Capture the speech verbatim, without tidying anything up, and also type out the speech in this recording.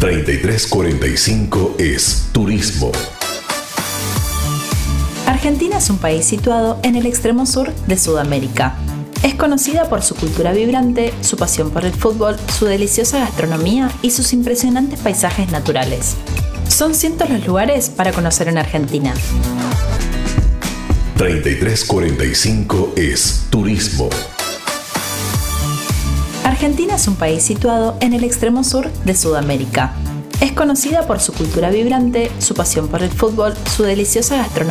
treinta y tres cuarenta y cinco es turismo. Argentina es un país situado en el extremo sur de Sudamérica. Es conocida por su cultura vibrante, su pasión por el fútbol, su deliciosa gastronomía y sus impresionantes paisajes naturales. Son cientos los lugares para conocer en Argentina. treinta y tres cuarenta y cinco es turismo. Argentina es un país situado en el extremo sur de Sudamérica. Es conocida por su cultura vibrante, su pasión por el fútbol, su deliciosa gastronomía